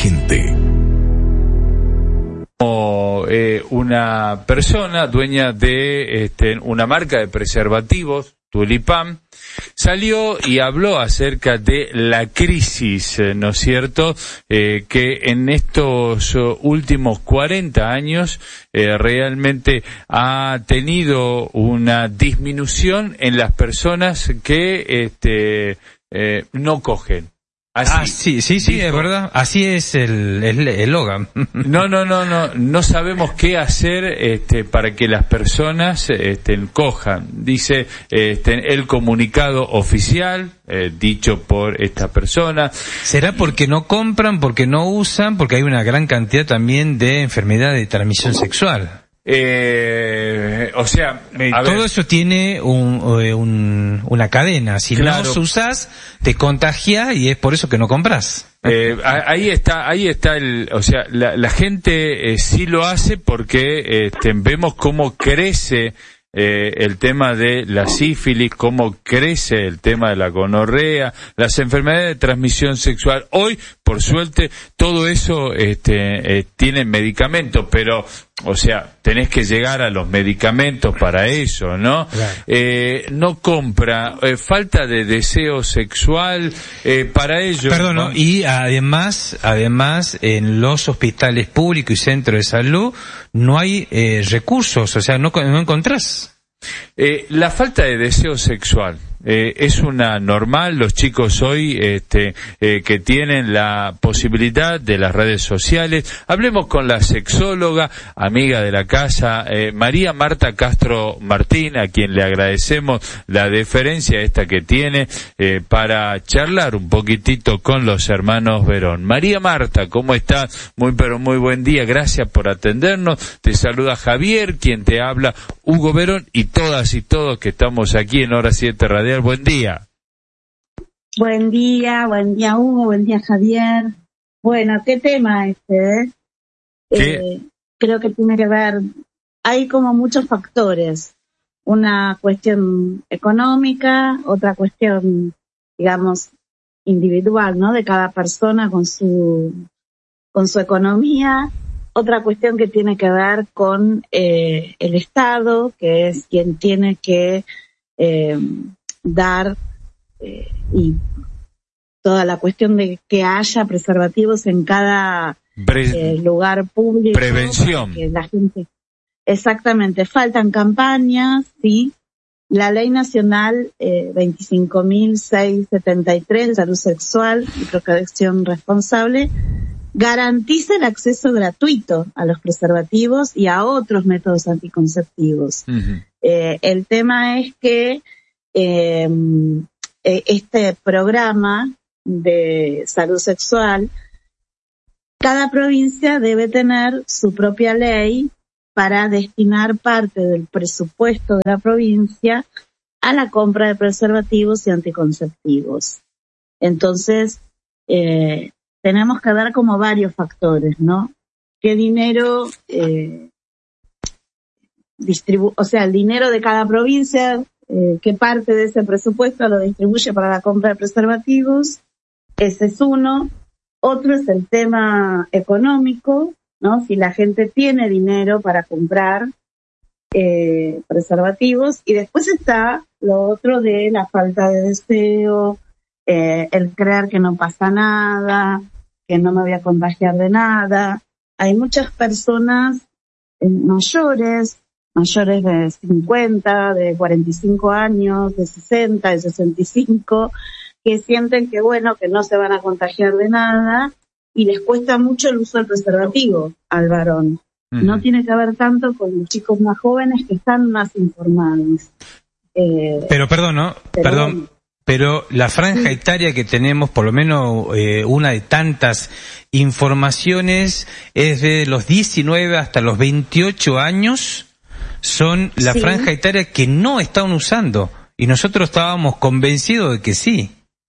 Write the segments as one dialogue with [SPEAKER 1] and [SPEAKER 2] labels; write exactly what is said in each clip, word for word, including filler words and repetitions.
[SPEAKER 1] gente.
[SPEAKER 2] Como eh, una persona dueña de este, una marca de preservativos, Tulipán, salió y habló acerca de la crisis, eh, ¿no es cierto?, eh, que en estos uh, últimos cuarenta años eh, realmente ha tenido una disminución en las personas que este, eh, no cogen. Así,
[SPEAKER 3] ah, sí, sí, sí, dijo, es verdad. Así es el el eslogan.
[SPEAKER 2] No, no, no, no, no sabemos qué hacer este, para que las personas este, cojan. Dice este, el comunicado oficial eh, dicho por esta persona.
[SPEAKER 3] ¿Será porque no compran, porque no usan, porque hay una gran cantidad también de enfermedades de transmisión sexual?
[SPEAKER 2] Eh, o sea,
[SPEAKER 3] todo ver. Eso tiene un, un, una cadena. Si claro. no usas, te contagia y es por eso que no compras.
[SPEAKER 2] Eh, ahí está, ahí está el, o sea, la, la gente eh, sí lo hace porque este, vemos cómo crece Eh, el tema de la sífilis, cómo crece el tema de la gonorrea, las enfermedades de transmisión sexual. Hoy, por suerte, todo eso este, eh, tiene medicamentos, pero, o sea, tenés que llegar a los medicamentos para eso, ¿no? Claro. Eh, no compra, eh, falta de deseo sexual, eh, para ello.
[SPEAKER 3] Perdón, ¿no? Y además, además, en los hospitales públicos y centros de salud no hay eh, recursos, o sea, no, no encontrás.
[SPEAKER 2] Eh, la falta de deseo sexual eh, es una normal. Los chicos hoy este, eh, que tienen la posibilidad de las redes sociales. Hablemos con la sexóloga, amiga de la casa, eh, María Marta Castro Martín, a quien le agradecemos la deferencia esta que tiene eh, para charlar un poquitito con los hermanos Verón. María Marta, ¿cómo estás? Muy pero muy buen día, gracias por atendernos. Te saluda Javier, quien te habla, Hugo Verón, y todas y todos que estamos aquí en Hora siete Radial. Buen día.
[SPEAKER 4] Buen día, buen día Hugo, buen día Javier. Bueno, ¿qué tema este?
[SPEAKER 2] ¿Qué?
[SPEAKER 4] Eh, creo que tiene que ver, hay como muchos factores. Una cuestión económica, otra cuestión, digamos, individual, ¿no? De cada persona con su, con su economía. Otra cuestión que tiene que ver con eh, el Estado, que es quien tiene que eh, dar eh, y toda la cuestión de que haya preservativos en cada
[SPEAKER 2] Pre-
[SPEAKER 4] eh, lugar público.
[SPEAKER 2] Prevención.
[SPEAKER 4] Que la gente, exactamente, faltan campañas, sí. La Ley Nacional eh, veinticinco mil seiscientos setenta y tres de Salud Sexual y Procreación Responsable garantiza el acceso gratuito a los preservativos y a otros métodos anticonceptivos. Uh-huh. Eh, el tema es que eh, este programa de salud sexual, cada provincia debe tener su propia ley para destinar parte del presupuesto de la provincia a la compra de preservativos y anticonceptivos. Entonces, eh, tenemos que ver como varios factores, ¿no? ¿Qué dinero eh, distribu- o sea, el dinero de cada provincia, eh, qué parte de ese presupuesto lo distribuye para la compra de preservativos? Ese es uno. Otro es el tema económico, ¿no? Si la gente tiene dinero para comprar eh, preservativos. Y después está lo otro de la falta de deseo, eh, el creer que no pasa nada, que no me voy a contagiar de nada. Hay muchas personas eh, mayores, mayores de cincuenta, de cuarenta y cinco años, de sesenta, de sesenta y cinco, que sienten que bueno, que no se van a contagiar de nada y les cuesta mucho el uso del preservativo al varón. Uh-huh. No tiene que ver tanto con los chicos más jóvenes que están más informados.
[SPEAKER 3] Eh, pero perdón, ¿no? Pero, perdón. Pero la franja sí. etaria que tenemos, por lo menos eh, una de tantas informaciones, es de los diecinueve hasta los veintiocho años, son la sí. franja etaria que no están usando. Y nosotros estábamos convencidos de que sí.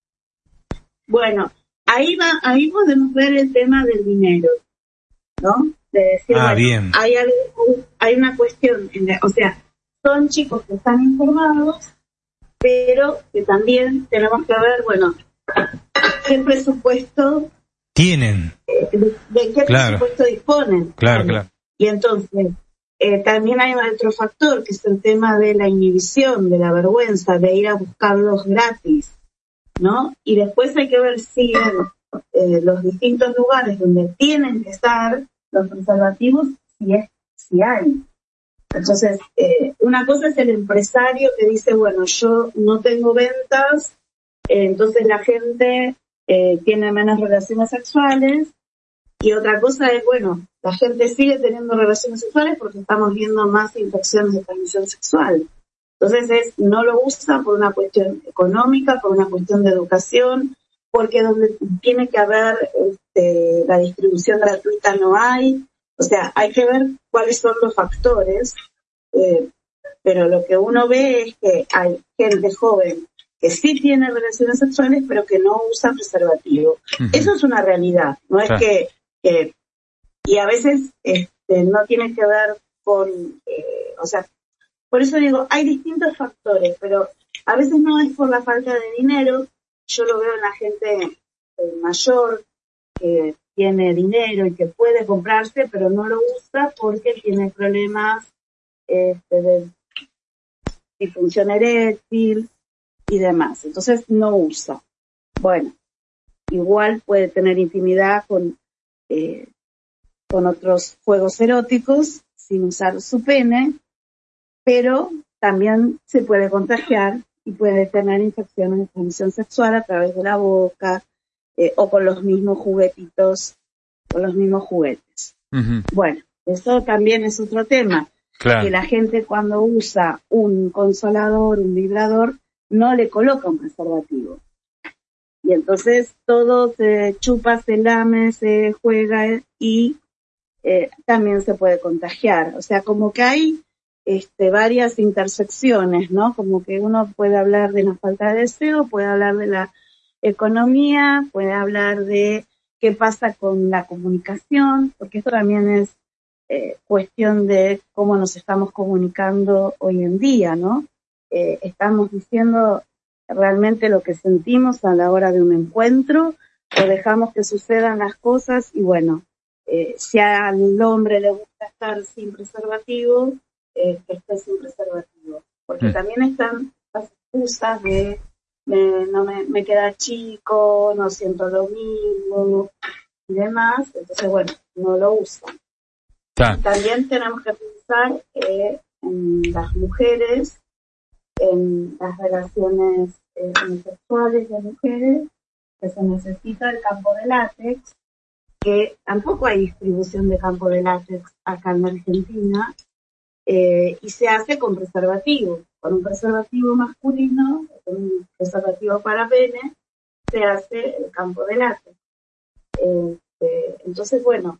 [SPEAKER 4] Bueno, ahí va, ahí podemos ver el tema del dinero, ¿no? De decir,
[SPEAKER 3] ah,
[SPEAKER 4] bueno,
[SPEAKER 3] bien.
[SPEAKER 4] Hay, algo, hay una cuestión, o sea, son chicos que están informados, pero que también tenemos que ver, bueno, qué presupuesto
[SPEAKER 3] tienen.
[SPEAKER 4] Eh, de, de qué
[SPEAKER 3] claro.
[SPEAKER 4] presupuesto disponen.
[SPEAKER 3] Claro, claro.
[SPEAKER 4] Y entonces, eh, también hay otro factor, que es el tema de la inhibición, de la vergüenza, de ir a buscarlos gratis, ¿no? Y después hay que ver si en eh, los distintos lugares donde tienen que estar los preservativos, si, es, si hay. Entonces, eh, una cosa es el empresario que dice, bueno, yo no tengo ventas, eh, entonces la gente eh, tiene menos relaciones sexuales. Y otra cosa es, bueno, la gente sigue teniendo relaciones sexuales porque estamos viendo más infecciones de transmisión sexual. Entonces es, no lo usan por una cuestión económica, por una cuestión de educación, porque donde tiene que haber este, la distribución gratuita no hay. O sea, hay que ver cuáles son los factores, eh, pero lo que uno ve es que hay gente joven que sí tiene relaciones sexuales, pero que no usa preservativo. Uh-huh. Eso es una realidad, no es claro. que Eh, y a veces este, no tiene que ver con, eh, o sea, por eso digo, hay distintos factores, pero a veces no es por la falta de dinero. Yo lo veo en la gente eh, mayor que tiene dinero y que puede comprarse, pero no lo usa porque tiene problemas este, de disfunción eréctil y demás. Entonces no usa. Bueno, igual puede tener intimidad con Eh, con otros juegos eróticos sin usar su pene, pero también se puede contagiar y puede tener infecciones de transmisión sexual a través de la boca eh, o con los mismos juguetitos, con los mismos juguetes. Uh-huh. Bueno, eso también es otro tema, claro. Que la gente cuando usa un consolador, un vibrador, no le coloca un preservativo. Y entonces todo se chupa, se lame, se juega y eh, también se puede contagiar. O sea, como que hay este, varias intersecciones, ¿no? Como que uno puede hablar de la falta de deseo, puede hablar de la economía, puede hablar de qué pasa con la comunicación, porque esto también es eh, cuestión de cómo nos estamos comunicando hoy en día, ¿no? Eh, estamos diciendo realmente lo que sentimos a la hora de un encuentro, o dejamos que sucedan las cosas y bueno, eh, si al hombre le gusta estar sin preservativo, eh, que esté sin preservativo, porque mm. también están las excusas de me, no me, me queda chico, no siento lo mismo y demás, entonces bueno, no lo usan. Ah. También tenemos que pensar eh, en las mujeres, en las relaciones eh, sexuales de mujeres, que se necesita el campo de látex, que tampoco hay distribución de campo de látex acá en Argentina, eh, y se hace con preservativo, con un preservativo masculino, con un preservativo para pene, se hace el campo de látex. Eh, eh, entonces, bueno,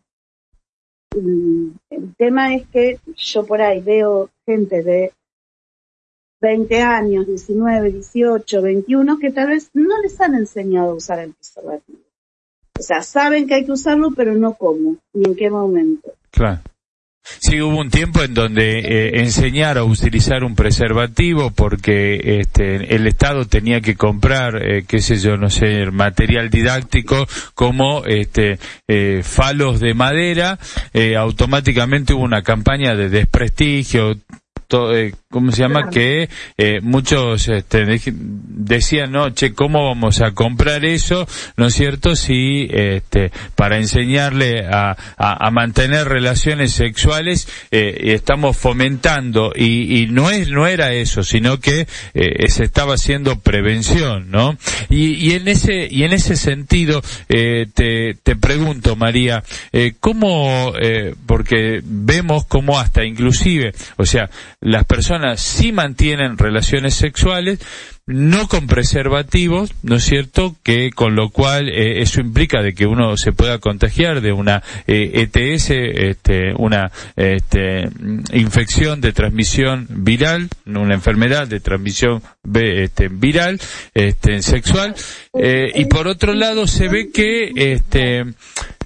[SPEAKER 4] el tema es que yo por ahí veo gente de veinte años, diecinueve, dieciocho, veintiuno, que tal vez no les han enseñado a usar el preservativo. O sea, saben que hay que usarlo, pero no cómo, ni en qué momento.
[SPEAKER 2] Claro. Sí, hubo un tiempo en donde eh, enseñar a utilizar un preservativo porque este, el Estado tenía que comprar, eh, qué sé yo, no sé, material didáctico como este, eh, falos de madera, eh, automáticamente hubo una campaña de desprestigio. ¿Cómo se llama? Claro. Que eh, muchos este, decían, no, che, ¿cómo vamos a comprar eso? ¿No es cierto? Si este, para enseñarle a, a, a mantener relaciones sexuales eh, estamos fomentando y, y no es no era eso, sino que eh, se estaba haciendo prevención, ¿no? Y, y en ese y en ese sentido eh, te te pregunto, María, eh, ¿cómo? Eh, porque vemos cómo hasta inclusive, o sea, las personas sí mantienen relaciones sexuales, no con preservativos, ¿no es cierto? Que con lo cual eh, eso implica de que uno se pueda contagiar de una eh, E T S, este, una este, infección de transmisión viral, una enfermedad de transmisión este, viral, este, sexual, eh, y por otro lado se ve que este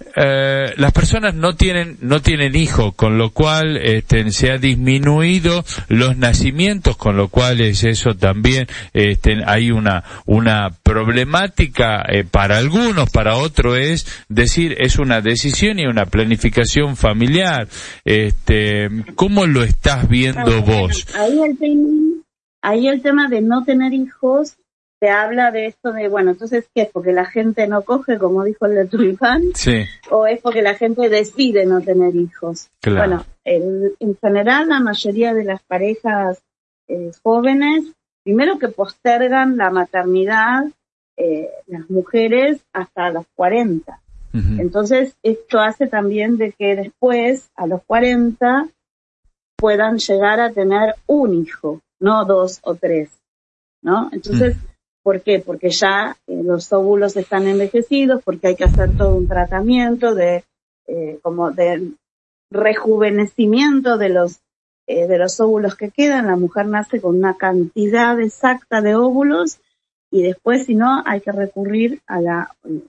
[SPEAKER 2] eh, las personas no tienen no tienen hijos, con lo cual este, se ha disminuido los nacimientos, con lo cual es eso también este, hay una una problemática eh, para algunos, para otros es decir es una decisión y una planificación familiar. Este, ¿cómo lo estás viendo vos?
[SPEAKER 4] Ahí el tema, ahí el tema de no tener hijos. Se habla de esto de, bueno, entonces, ¿qué es? ¿Porque la gente no coge, como dijo el de Tulipán?
[SPEAKER 2] Sí.
[SPEAKER 4] ¿O es porque la gente decide no tener hijos?
[SPEAKER 2] Claro.
[SPEAKER 4] Bueno, el, en general, la mayoría de las parejas eh, jóvenes, primero que postergan la maternidad, eh, las mujeres hasta los cuarenta. Uh-huh. Entonces, esto hace también de que después, a los cuarenta, puedan llegar a tener un hijo, no dos o tres, ¿no? Entonces, uh-huh. ¿por qué? Porque ya eh, los óvulos están envejecidos, porque hay que hacer todo un tratamiento de eh, como de rejuvenecimiento de los eh, de los óvulos que quedan. La mujer nace con una cantidad exacta de óvulos y después, si no, hay que recurrir a la eh,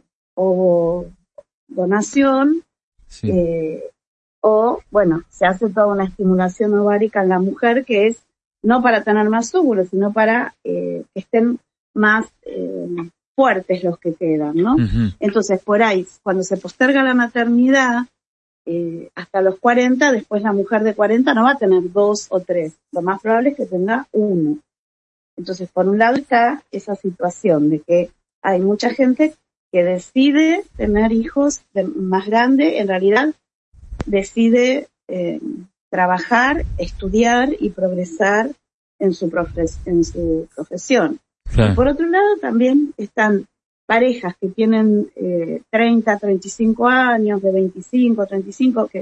[SPEAKER 4] ovodonación sí. eh, o, bueno, se hace toda una estimulación ovárica en la mujer que es no para tener más óvulos, sino para eh, que estén más eh, fuertes los que quedan, ¿no? Uh-huh. Entonces, por ahí, cuando se posterga la maternidad, eh, hasta los cuarenta, después la mujer de cuarenta no va a tener dos o tres. Lo más probable es que tenga uno. Entonces, por un lado está esa situación de que hay mucha gente que decide tener hijos de, más grandes, en realidad decide eh, trabajar, estudiar y progresar en su, profes- en su profesión. Claro. Y por otro lado también están parejas que tienen eh, treinta, treinta y cinco años, de veinticinco, treinta y cinco, que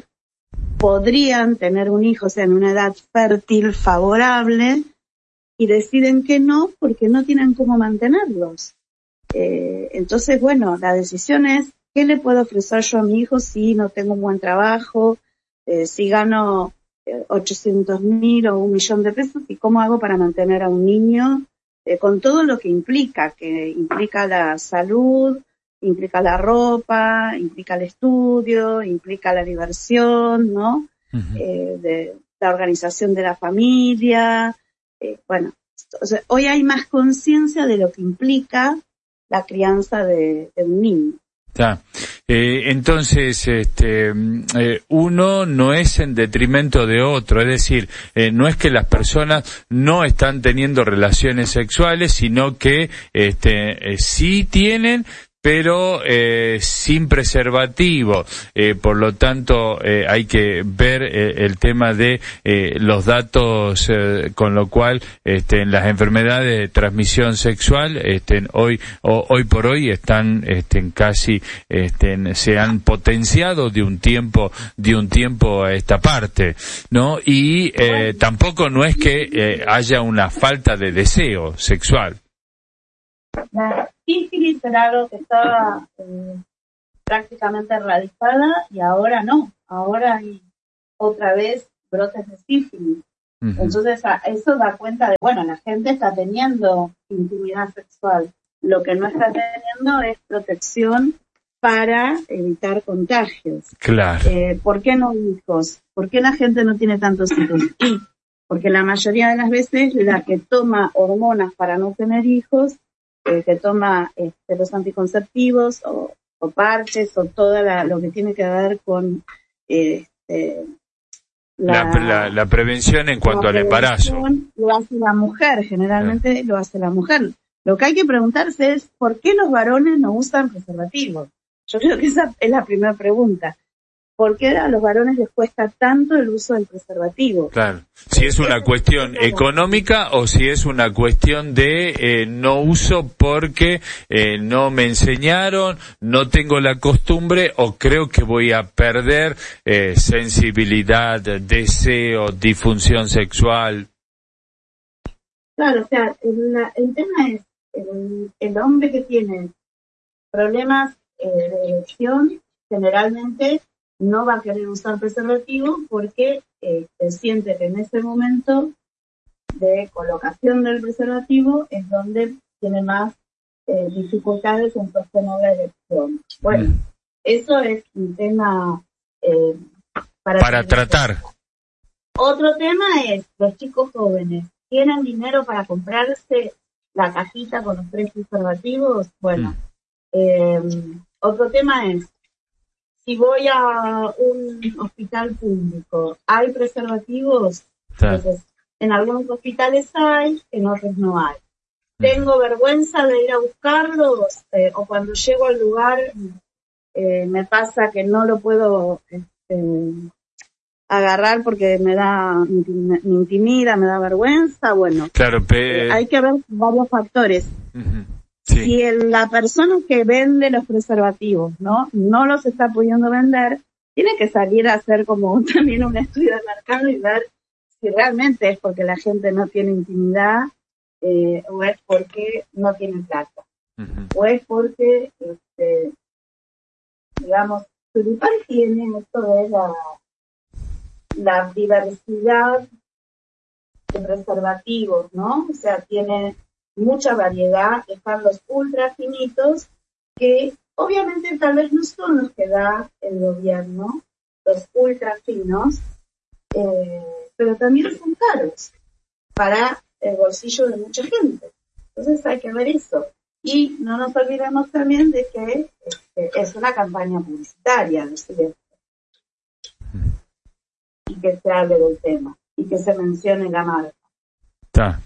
[SPEAKER 4] podrían tener un hijo, o sea, en una edad fértil favorable, y deciden que no porque no tienen cómo mantenerlos. Eh, entonces, bueno, la decisión es, ¿qué le puedo ofrecer yo a mi hijo si no tengo un buen trabajo, eh, si gano eh, ochocientos mil o un millón de pesos, y cómo hago para mantener a un niño? Eh, con todo lo que implica, que implica la salud, implica la ropa, implica el estudio, implica la diversión, ¿no? Uh-huh. Eh, de la organización de la familia. Eh, bueno, o sea, hoy hay más conciencia de lo que implica la crianza de, de un niño.
[SPEAKER 2] Ya. Eh, entonces, este, eh, uno no es en detrimento de otro, es decir, eh, no es que las personas no están teniendo relaciones sexuales, sino que este, eh, sí tienen, pero eh, sin preservativo. Eh, por lo tanto, eh, hay que ver eh, el tema de eh, los datos, eh, con lo cual este, en las enfermedades de transmisión sexual, este, hoy o, hoy por hoy están este, casi este, se han potenciado de un tiempo de un tiempo a esta parte, ¿no? Y eh, tampoco no es que eh, haya una falta de deseo sexual.
[SPEAKER 4] La sífilis era algo que estaba eh, prácticamente erradicada y ahora no, ahora hay otra vez brotes de sífilis. Uh-huh. Entonces a, eso da cuenta de, bueno, la gente está teniendo intimidad sexual, lo que no está teniendo es protección para evitar contagios.
[SPEAKER 2] Claro.
[SPEAKER 4] Eh, ¿Por qué no hijos? ¿Por qué la gente no tiene tantos hijos? Y porque la mayoría de las veces la que toma hormonas para no tener hijos, que toma este, los anticonceptivos o, o parches o todo la, lo que tiene que ver con este,
[SPEAKER 2] la, la, la, la prevención en cuanto al embarazo.
[SPEAKER 4] Lo hace la mujer, generalmente ah. lo hace la mujer. Lo que hay que preguntarse es ¿por qué los varones no usan preservativos? Yo creo que esa es la primera pregunta. ¿Por qué a los varones les cuesta tanto el uso del preservativo?
[SPEAKER 2] Claro. Si es una cuestión económica o si es una cuestión de eh, no uso porque eh, no me enseñaron, no tengo la costumbre o creo que voy a perder eh, sensibilidad, deseo, disfunción sexual.
[SPEAKER 4] Claro, o sea, el, el tema es el, el hombre que tiene problemas eh, de erección generalmente no va a querer usar preservativo porque eh, se siente que en ese momento de colocación del preservativo es donde tiene más eh, dificultades en sostener la erección. Bueno, eso es un tema eh, para,
[SPEAKER 2] para tratar.
[SPEAKER 4] Otro tema es, los chicos jóvenes, ¿tienen dinero para comprarse la cajita con los tres preservativos? Bueno, mm. eh, otro tema es, si voy a un hospital público, ¿hay preservativos? Claro. Entonces, en algunos hospitales hay, en otros no hay. Tengo vergüenza de ir a buscarlos, eh, o cuando llego al lugar eh, me pasa que no lo puedo este, agarrar porque me da, me intimida, me da vergüenza. Bueno,
[SPEAKER 2] claro, pe...
[SPEAKER 4] eh, hay que ver varios factores.
[SPEAKER 2] Uh-huh. Sí.
[SPEAKER 4] Si el, la persona que vende los preservativos, ¿no? No los está pudiendo vender, tiene que salir a hacer como también un estudio de mercado y ver si realmente es porque la gente no tiene intimidad, eh, o es porque no tiene plata. Uh-huh. O es porque, este, digamos, Tulipán tiene esto de la, la diversidad de preservativos, ¿no? O sea, tiene mucha variedad, están los ultra finitos, que obviamente tal vez no son los que da el gobierno, los ultra finos, eh, pero también son caros para el bolsillo de mucha gente. Entonces hay que ver eso. Y no nos olvidemos también de que este, es una campaña publicitaria, ¿no es cierto? Y que se hable del tema, y que se mencione la marca.
[SPEAKER 2] Ta.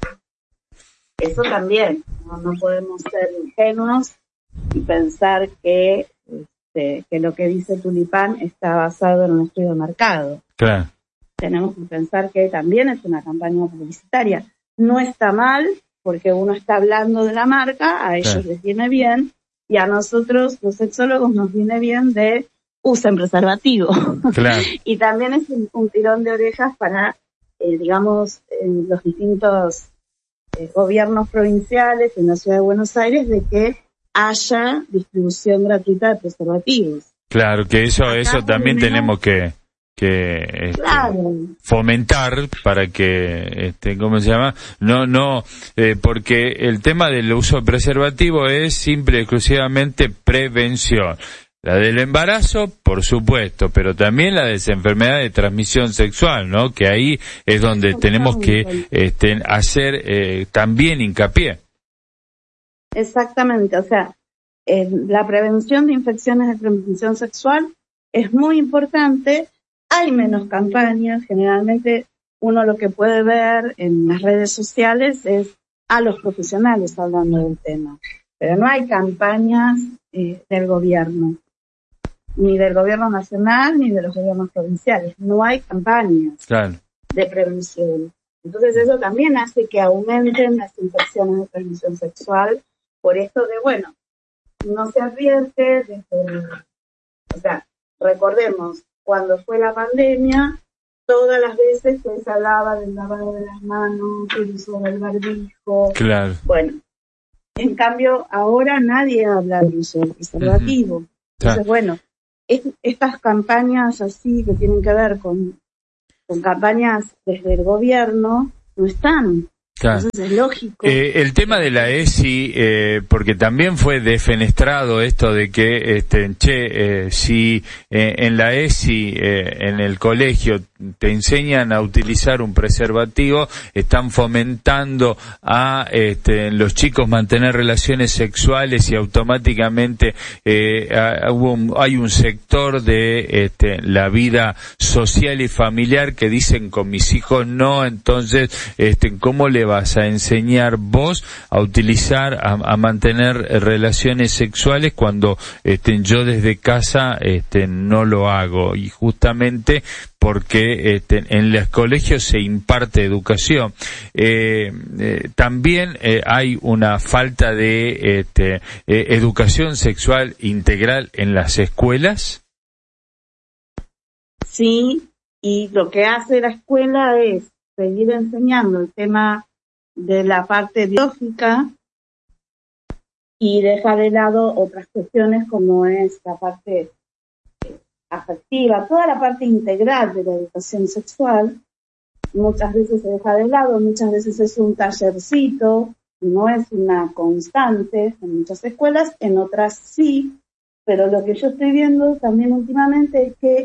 [SPEAKER 4] Eso también, no, no podemos ser ingenuos y pensar que, este, que lo que dice Tulipán está basado en un estudio de mercado.
[SPEAKER 2] Claro.
[SPEAKER 4] Tenemos que pensar que también es una campaña publicitaria. No está mal, porque uno está hablando de la marca, a ellos claro. les viene bien, y a nosotros, los sexólogos, nos viene bien de usen preservativo. Claro. Y también es un, un tirón de orejas para, eh, digamos, eh, los distintos Eh, gobiernos provinciales en la ciudad de Buenos Aires de que haya distribución gratuita de preservativos.
[SPEAKER 2] Claro, que eso Acá eso también menos, tenemos que que este, claro. fomentar para que este ¿cómo se llama? No no eh, porque el tema del uso de preservativo es simple y exclusivamente prevención. La del embarazo, por supuesto, pero también la de esa enfermedad de transmisión sexual, ¿no? Que ahí es donde tenemos que este, hacer eh, también hincapié.
[SPEAKER 4] Exactamente, o sea, eh, la prevención de infecciones de transmisión sexual es muy importante. Hay menos campañas, generalmente uno lo que puede ver en las redes sociales es a los profesionales hablando del tema, pero no hay campañas eh, del gobierno. Ni del gobierno nacional, ni de los gobiernos provinciales. No hay campañas claro. de prevención. Entonces eso también hace que aumenten las infecciones de transmisión sexual por esto de, bueno, no se advierte desde el, o sea, recordemos, cuando fue la pandemia, todas las veces que se hablaba del lavado de las manos, el uso del barbijo.
[SPEAKER 2] Claro.
[SPEAKER 4] Bueno, en cambio, ahora nadie habla del uso del preservativo. Uh-huh. Entonces, bueno, es, estas campañas así que tienen que ver con, con campañas desde el gobierno no están. Claro. Entonces es lógico.
[SPEAKER 2] Eh, el tema de la E S I, eh, porque también fue defenestrado esto de que, este, che, eh, si eh, en la E S I, eh, en el colegio, te enseñan a utilizar un preservativo, están fomentando a este, los chicos mantener relaciones sexuales y automáticamente eh, hubo un, hay un sector de este, la vida social y familiar que dicen con mis hijos no, entonces, este, ¿cómo le vas a enseñar vos a utilizar, a, a mantener relaciones sexuales cuando este, yo desde casa este, no lo hago? Y justamente porque este, en los colegios se imparte educación. Eh, eh, también eh, hay una falta de este, eh, educación sexual integral en las escuelas.
[SPEAKER 4] Sí, y lo que hace la escuela es seguir enseñando el tema de la parte biológica y dejar de lado otras cuestiones como es la parte afectiva, toda la parte integral de la educación sexual. Muchas veces se deja de lado, muchas veces es un tallercito, no es una constante en muchas escuelas, en otras sí, pero lo que yo estoy viendo también últimamente es que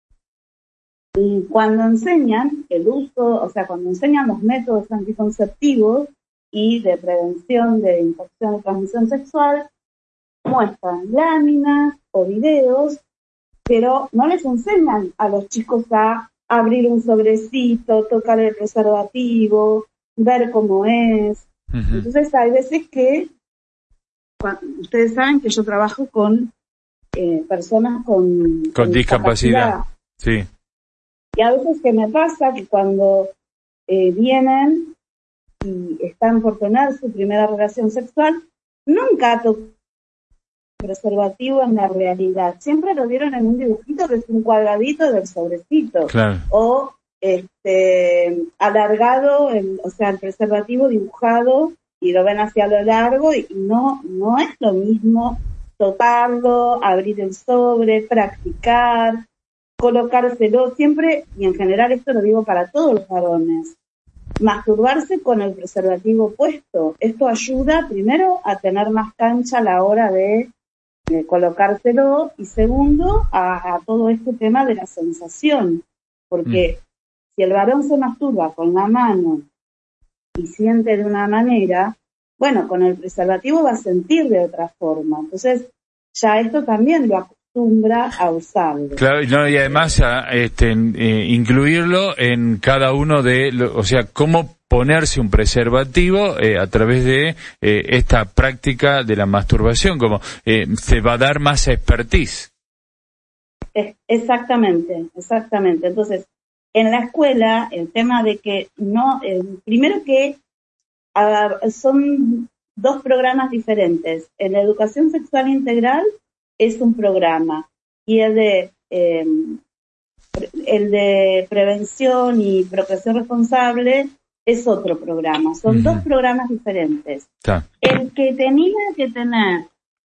[SPEAKER 4] y cuando enseñan el uso, o sea, cuando enseñan los métodos anticonceptivos y de prevención de infección de transmisión sexual, muestran láminas o videos, pero no les enseñan a los chicos a abrir un sobrecito, tocar el preservativo, ver cómo es. Uh-huh. Entonces hay veces que, cuando, ustedes saben que yo trabajo con eh, personas con,
[SPEAKER 2] con, con discapacidad. discapacidad. Sí.
[SPEAKER 4] Y a veces que me pasa que cuando eh, vienen y están por tener su primera relación sexual, nunca tocan preservativo en la realidad. Siempre lo vieron en un dibujito que es un cuadradito del sobrecito.
[SPEAKER 2] Claro.
[SPEAKER 4] O este alargado, el, o sea, el preservativo dibujado y lo ven hacia lo largo y no, no es lo mismo tocarlo, abrir el sobre, practicar, colocárselo siempre, y en general esto lo digo para todos los varones, masturbarse con el preservativo puesto. Esto ayuda primero a tener más cancha a la hora de, de colocárselo y segundo a, a todo este tema de la sensación, porque mm. si el varón se masturba con la mano y siente de una manera, bueno, con el preservativo va a sentir de otra forma. Entonces ya esto también lo acostumbra a usarlo. Claro,
[SPEAKER 2] no, y además a, este, eh, incluirlo en cada uno de, lo, o sea, cómo ponerse un preservativo eh, a través de eh, esta práctica de la masturbación, como eh, se va a dar más expertise.
[SPEAKER 4] Es, exactamente, exactamente. Entonces, en la escuela, el tema de que no, eh, primero que uh, son dos programas diferentes. En la educación sexual integral es un programa y el de eh, el de prevención y procreación responsable es otro programa. Son uh-huh. dos programas diferentes.
[SPEAKER 2] Ta.
[SPEAKER 4] El que tenía que tener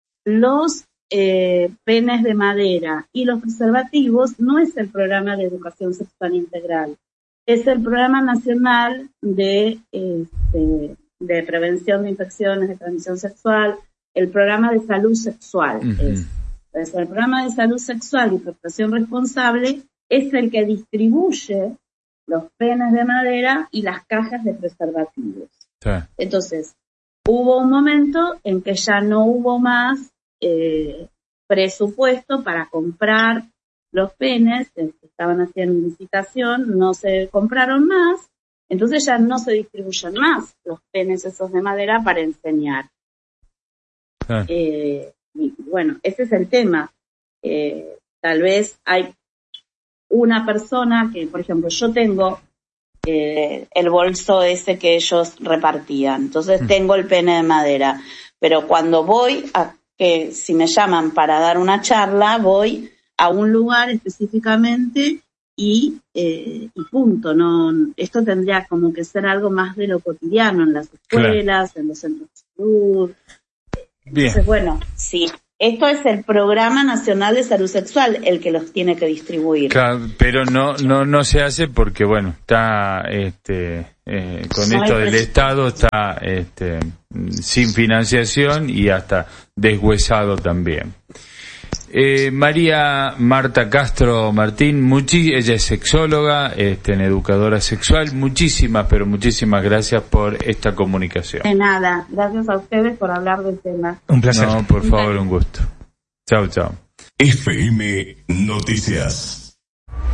[SPEAKER 4] los eh, penes de madera y los preservativos no es el programa de educación sexual integral, es el programa nacional de este, de prevención de infecciones de transmisión sexual, el programa de salud sexual. Uh-huh. es, es el programa de salud sexual y procreación responsable es el que distribuye los penes de madera y las cajas de preservativos. Sí. Entonces, hubo un momento en que ya no hubo más eh, presupuesto para comprar los penes, que estaban haciendo licitación, no se compraron más, entonces ya no se distribuyen más los penes esos de madera para enseñar. Sí. Eh, y bueno, ese es el tema. Eh, tal vez hay una persona que, por ejemplo, yo tengo eh, el bolso ese que ellos repartían, entonces mm. tengo el pene de madera, pero cuando voy a que si me llaman para dar una charla, voy a un lugar específicamente y, eh, y punto. No, esto tendría como que ser algo más de lo cotidiano en las escuelas, claro. en los centros de salud.
[SPEAKER 2] Bien.
[SPEAKER 4] Entonces, bueno, sí. Esto es el Programa Nacional de Salud Sexual el que los tiene que distribuir.
[SPEAKER 2] Claro, pero no no no se hace porque, bueno, está este eh, con no esto del Estado está este sin financiación y hasta deshuesado también. Eh, María Marta Castro Martín, muchi- ella es sexóloga, este, en educadora sexual. Muchísimas, pero muchísimas gracias por esta comunicación.
[SPEAKER 4] De nada, gracias a ustedes por hablar del tema.
[SPEAKER 3] Un placer.
[SPEAKER 2] No, por favor, un gusto. Chao, chao.
[SPEAKER 1] F M Noticias.